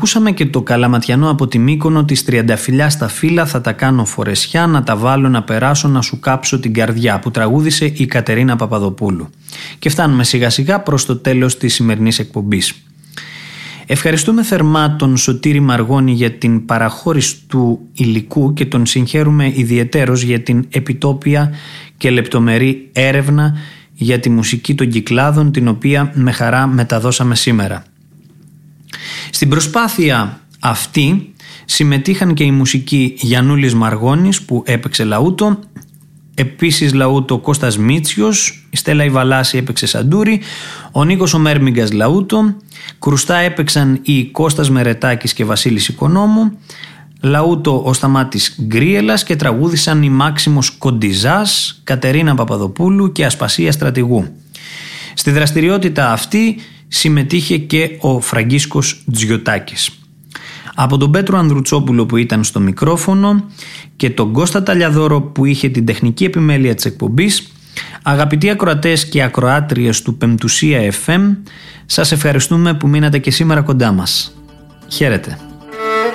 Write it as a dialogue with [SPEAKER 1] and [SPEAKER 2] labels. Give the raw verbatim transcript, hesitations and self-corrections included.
[SPEAKER 1] Ακούσαμε και το καλαματιανό από τη Μύκονο της τριανταφυλλιά στα φύλλα θα τα κάνω φορεσιά, να τα βάλω να περάσω να σου κάψω την καρδιά, που τραγούδισε η Κατερίνα Παπαδοπούλου. Και φτάνουμε σιγά σιγά προς το τέλος της σημερινής εκπομπής. Ευχαριστούμε θερμά τον Σωτήρη Μαργώνη για την παραχώρηση του υλικού και τον συγχαίρουμε ιδιαιτέρως για την επιτόπια και λεπτομερή έρευνα για τη μουσική των Κυκλάδων, την οποία με χαρά μεταδώσαμε σήμερα. Στην προσπάθεια αυτή συμμετείχαν και η μουσική Γιαννούλης Μαργώνης που έπαιξε λαούτο, επίσης λαούτο Κώστας Μίτσιος, η Στέλλα Ιβαλάση έπαιξε σαντούρι, ο Νίκος ο Μέρμιγκας λαούτο, κρουστά έπαιξαν οι Κώστας Μερετάκης και Βασίλης Οικονόμου, λαούτο ο Σταμάτης Γκρίελας και τραγούδισαν η Μάξιμος Κοντιζάς, Κατερίνα Παπαδοπούλου και Ασπασία Στρατηγού. Στη δραστηριότητα αυτή συμμετείχε και ο Φραγκίσκος Τζιωτάκης. Από τον Πέτρο Ανδρουτσόπουλο που ήταν στο μικρόφωνο και τον Κώστα Ταλιαδόρο που είχε την τεχνική επιμέλεια της εκπομπής, αγαπητοί ακροατές και ακροάτριες του Πεμπτουσία εφ εμ, σας ευχαριστούμε που μείνατε και σήμερα κοντά μας. Χαίρετε.